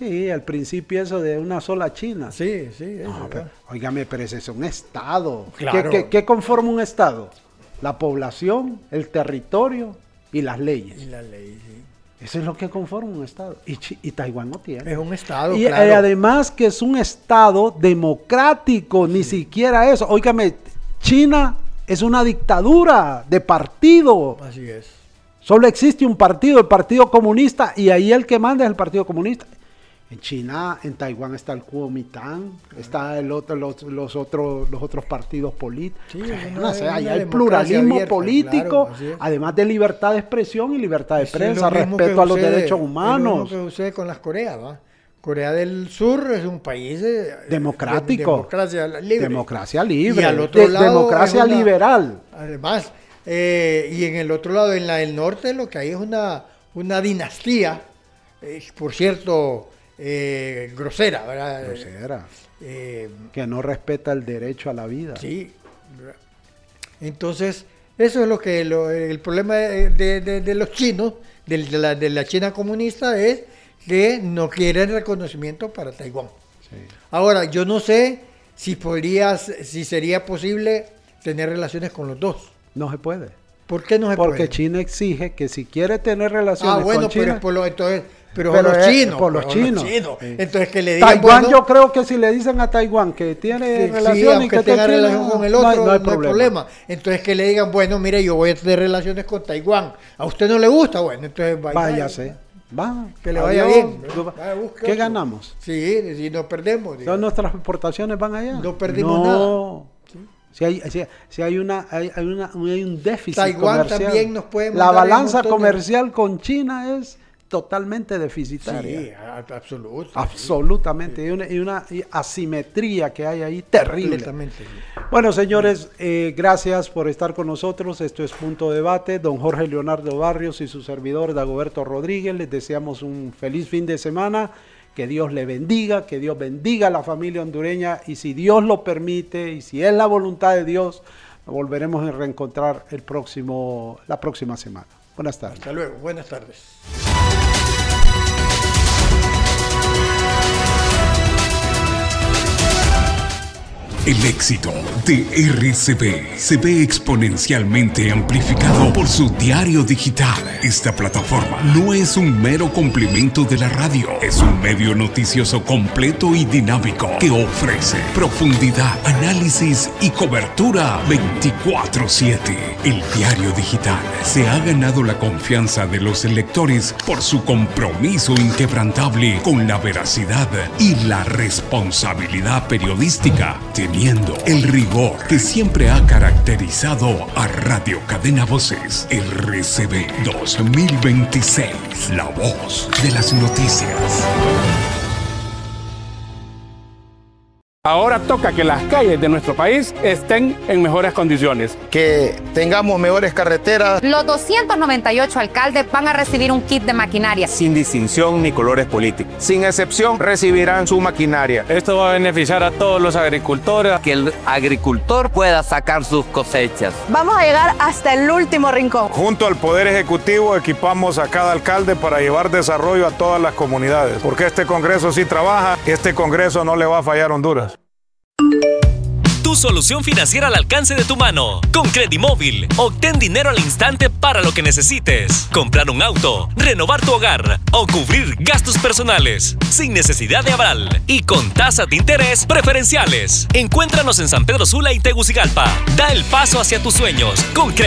Sí, al principio eso de una sola China. Sí. No, pero, óigame, pero ese es un Estado. Claro. ¿Qué conforma un Estado? La población, el territorio y las leyes. Y la ley, sí. Eso es lo que conforma un Estado. Y Taiwán no tiene. Es un Estado, Y claro. además que es un Estado democrático, ni siquiera eso. Óigame, China es una dictadura de partido. Así es. Solo existe un partido, el Partido Comunista, y ahí el que manda es el Partido Comunista. En China, en Taiwán está el Kuomintang, está los otros partidos políticos. Sí, Ahí hay democracia pluralismo abierta, político, claro, así es. además de libertad de expresión y libertad de Eso prensa, es lo mismo respeto que a los sucede- derechos Es lo humanos. mismo que sucede con las Coreas, ¿va? Corea del Sur es un país Democrático. democracia libre. Democracia libre, Y al otro lado democracia es una- liberal. Además, y en el otro lado, en la del norte, lo que hay es una dinastía, por cierto, grosera, ¿verdad? Grosera, Eh, que no respeta el derecho a la vida. sí. Entonces, eso es lo que el problema de los chinos, de la China comunista, es que no quieren reconocimiento para Taiwán. Sí. Ahora, yo no sé si sería posible tener relaciones con los dos. No se puede. ¿Por qué no se Porque puede? China exige que si quiere tener relaciones Bueno, con China, pero Pero los es chinos. por los pero chinos. Sí. Entonces que le digan, Taiwán, bueno, yo creo que si le dicen a Taiwán que tiene sí, relaciones y aunque que tenga China, relación con el otro, no hay problema. Entonces que le digan, bueno, mire, yo voy a tener relaciones con Taiwán. ¿A usted no le gusta? Bueno, entonces Váyase. Va. Que le vaya Adiós. bien. Vaya, busque ¿Qué otro. ganamos? Sí, si no perdemos. Todas nuestras exportaciones van allá. No perdimos nada. Si hay un déficit Taiwán comercial. también nos puede La mandar un balanza montón de- comercial con China es totalmente deficitaria. Sí, absoluto. Absolutamente. Y una asimetría que hay ahí terrible. Completamente. Sí. Bueno, señores, gracias por estar con nosotros. Esto es Punto de Debate. Don Jorge Leonardo Barrios y su servidor Dagoberto Rodríguez. Les deseamos un feliz fin de semana. Que Dios le bendiga, que Dios bendiga a la familia hondureña. Y si Dios lo permite y si es la voluntad de Dios, nos volveremos a reencontrar la próxima semana. Buenas tardes. Hasta luego. Buenas tardes. El éxito de RCB se ve exponencialmente amplificado por su diario digital. Esta plataforma no es un mero complemento de la radio, es un medio noticioso completo y dinámico que ofrece profundidad, análisis y cobertura 24/7. El diario digital se ha ganado la confianza de los lectores por su compromiso inquebrantable con la veracidad y la responsabilidad periodística, teniendo el rigor que siempre ha caracterizado a Radio Cadena Voces. RCB 2026, la voz de las noticias. Ahora toca que las calles de nuestro país estén en mejores condiciones. Que tengamos mejores carreteras. Los 298 alcaldes van a recibir un kit de maquinaria. Sin distinción ni colores políticos. Sin excepción, recibirán su maquinaria. Esto va a beneficiar a todos los agricultores. Que el agricultor pueda sacar sus cosechas. Vamos a llegar hasta el último rincón. Junto al Poder Ejecutivo equipamos a cada alcalde para llevar desarrollo a todas las comunidades. Porque este Congreso sí trabaja, este Congreso no le va a fallar a Honduras. Tu solución financiera al alcance de tu mano. Con Credimóvil, obtén dinero al instante para lo que necesites. Comprar un auto, renovar tu hogar o cubrir gastos personales. Sin necesidad de aval y con tasas de interés preferenciales. Encuéntranos en San Pedro Sula y Tegucigalpa. Da el paso hacia tus sueños con